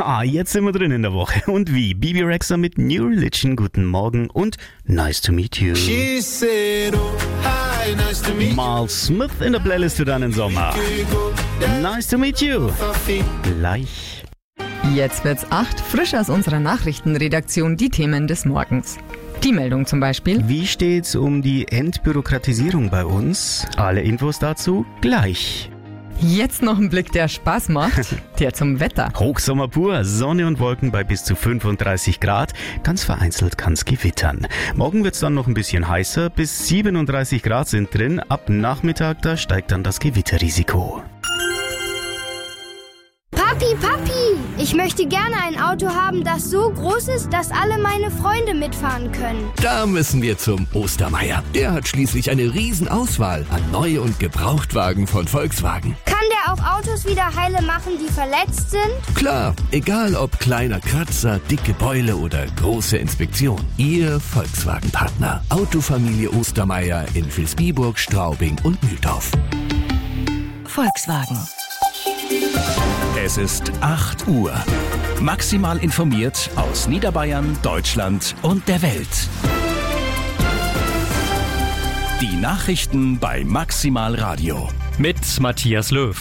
Jetzt sind wir drin in der Woche. Und wie? Bebe Rexha mit New Religion, guten Morgen und Nice to Meet You. Miles Smith in der Playlist für deinen Sommer. Nice to Meet You. Gleich. Jetzt wird's 8, frisch aus unserer Nachrichtenredaktion die Themen des Morgens. Die Meldung zum Beispiel. Wie steht's um die Entbürokratisierung bei uns? Alle Infos dazu gleich. Jetzt noch ein Blick, der Spaß macht, der zum Wetter. Hochsommer pur, Sonne und Wolken bei bis zu 35 Grad. Ganz vereinzelt kann's gewittern. Morgen wird's dann noch ein bisschen heißer, bis 37 Grad sind drin. Ab Nachmittag, da steigt dann das Gewitterrisiko. Papi, ich möchte gerne ein Auto haben, das so groß ist, dass alle meine Freunde mitfahren können. Da müssen wir zum Ostermeier. Der hat schließlich eine Riesenauswahl an Neu- und Gebrauchtwagen von Volkswagen. Kann der auch Autos wieder heile machen, die verletzt sind? Klar, egal ob kleiner Kratzer, dicke Beule oder große Inspektion. Ihr Volkswagen-Partner. Autofamilie Ostermeier in Vilsbiburg, Straubing und Mühldorf. Volkswagen. Es ist 8 Uhr. Maximal informiert aus Niederbayern, Deutschland und der Welt. Die Nachrichten bei Maximal Radio. Mit Matthias Löw.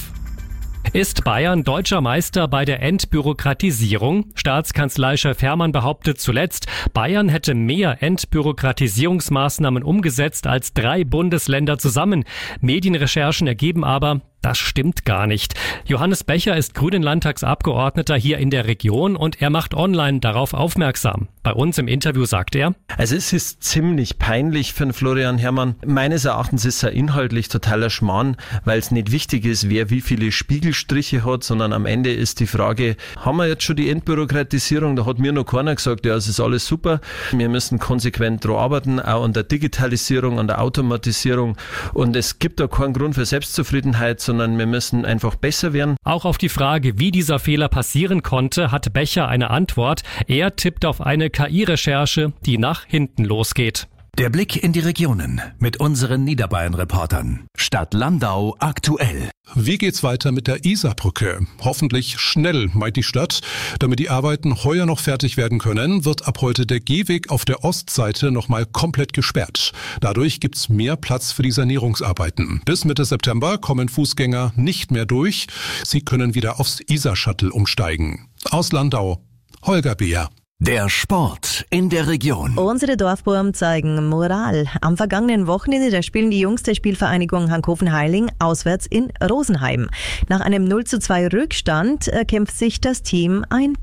Ist Bayern deutscher Meister bei der Entbürokratisierung? Staatskanzleichef Hermann behauptet zuletzt, Bayern hätte mehr Entbürokratisierungsmaßnahmen umgesetzt als 3 Bundesländer zusammen. Medienrecherchen ergeben aber, das stimmt gar nicht. Johannes Becher ist Grünen-Landtagsabgeordneter hier in der Region und er macht online darauf aufmerksam. Bei uns im Interview sagt er: Also es ist ziemlich peinlich für den Florian Hermann. Meines Erachtens ist er inhaltlich totaler Schmarrn, weil es nicht wichtig ist, wer wie viele Spiegelstriche hat, sondern am Ende ist die Frage, haben wir jetzt schon die Entbürokratisierung? Da hat mir noch keiner gesagt, ja, es ist alles super. Wir müssen konsequent daran arbeiten, auch an der Digitalisierung, an der Automatisierung. Und es gibt da keinen Grund für Selbstzufriedenheit, sondern wir müssen einfach besser werden. Auch auf die Frage, wie dieser Fehler passieren konnte, hat Becher eine Antwort. Er tippt auf eine KI-Recherche, die nach hinten losgeht. Der Blick in die Regionen mit unseren Niederbayern-Reportern. Stadt Landau aktuell. Wie geht's weiter mit der Isarbrücke? Hoffentlich schnell, meint die Stadt. Damit die Arbeiten heuer noch fertig werden können, wird ab heute der Gehweg auf der Ostseite nochmal komplett gesperrt. Dadurch gibt's mehr Platz für die Sanierungsarbeiten. Bis Mitte September kommen Fußgänger nicht mehr durch. Sie können wieder aufs Isar-Shuttle umsteigen. Aus Landau, Holger Beer. Der Sport in der Region. Unsere Dorfbuben zeigen Moral. Am vergangenen Wochenende, da spielen die Jungs der Spielvereinigung Hankofen-Heiling auswärts in Rosenheim. Nach einem 0:2 Rückstand erkämpft sich das Team ein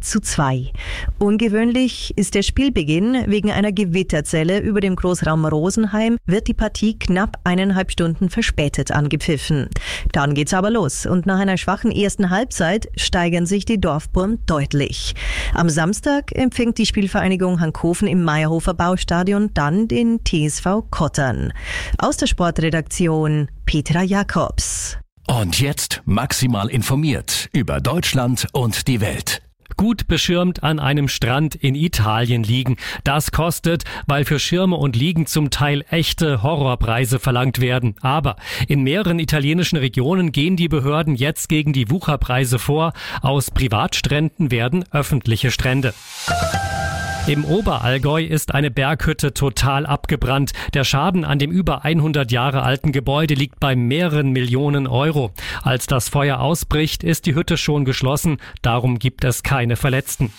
2:2. Ungewöhnlich ist der Spielbeginn. Wegen einer Gewitterzelle über dem Großraum Rosenheim wird die Partie knapp 1,5 Stunden verspätet angepfiffen. Dann geht's aber los und nach einer schwachen ersten Halbzeit steigern sich die Dorfbuben deutlich. Am Samstag empfängt die Spielvereinigung Hankofen im Meierhofer Baustadion dann den TSV Kottern. Aus der Sportredaktion Petra Jakobs. Und jetzt maximal informiert über Deutschland und die Welt. Gut beschirmt an einem Strand in Italien liegen. Das kostet, weil für Schirme und Liegen zum Teil echte Horrorpreise verlangt werden. Aber in mehreren italienischen Regionen gehen die Behörden jetzt gegen die Wucherpreise vor. Aus Privatstränden werden öffentliche Strände. Im Oberallgäu ist eine Berghütte total abgebrannt. Der Schaden an dem über 100 Jahre alten Gebäude liegt bei mehreren Millionen Euro. Als das Feuer ausbricht, ist die Hütte schon geschlossen. Darum gibt es keine Verletzten.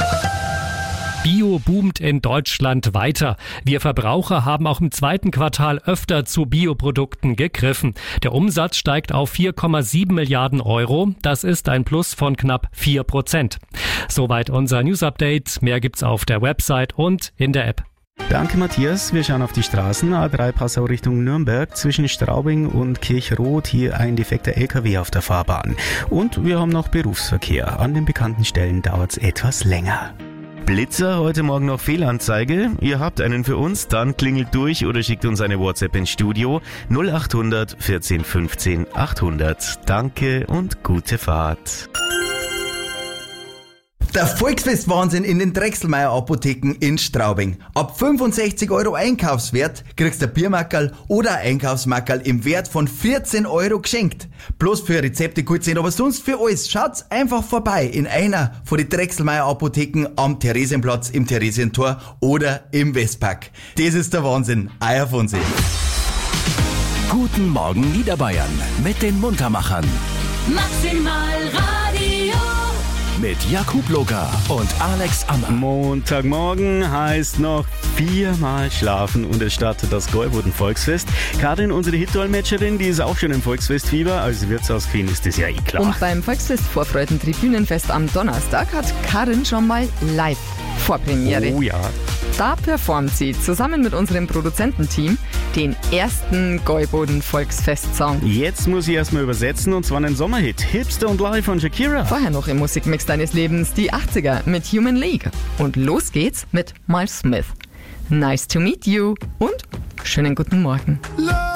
Bio boomt in Deutschland weiter. Wir Verbraucher haben auch im zweiten Quartal öfter zu Bioprodukten gegriffen. Der Umsatz steigt auf 4,7 Milliarden Euro. Das ist ein Plus von knapp 4%. Soweit unser News-Update. Mehr gibt's auf der Website und in der App. Danke Matthias, wir schauen auf die Straßen. A3 Passau Richtung Nürnberg, zwischen Straubing und Kirchroth hier ein defekter LKW auf der Fahrbahn. Und wir haben noch Berufsverkehr. An den bekannten Stellen dauert's etwas länger. Blitzer, heute Morgen noch Fehlanzeige. Ihr habt einen für uns, dann klingelt durch oder schickt uns eine WhatsApp ins Studio 0800 14 15 800. Danke und gute Fahrt. Der Volksfest-Wahnsinn in den Drechselmeier-Apotheken in Straubing. Ab 65 € Einkaufswert kriegst du ein Biermackerl oder ein Einkaufsmackerl im Wert von 14 € geschenkt. Bloß für Rezepte gut sind, aber sonst für alles. Schaut's einfach vorbei in einer von den Drechselmeier-Apotheken am Theresienplatz, im Theresientor oder im Westpark. Das ist der Wahnsinn. Euer Fonsi. Guten Morgen Niederbayern mit den Muntermachern. Maximal Radio. Mit Jakub Locker und Alex Ammer. Montagmorgen heißt noch 4-mal schlafen und es startet das Gäuboden Volksfest. Karin, unsere Hit-Dolmetscherin, die ist auch schon im Volksfestfieber. Als Wirtshausqueen ist das ja klar. Und beim Volksfest Vorfreuden Tribünenfest am Donnerstag hat Karin schon mal live Vorpremiere. Oh ja. Da performt sie zusammen mit unserem Produzententeam den ersten Gäuboden Volksfest-Song. Jetzt muss ich erstmal übersetzen und zwar einen Sommerhit. Hipster und Live von Shakira. Vorher noch im Musikmix deines Lebens die 80er mit Human League. Und los geht's mit Miles Smith. Nice to meet you und schönen guten Morgen.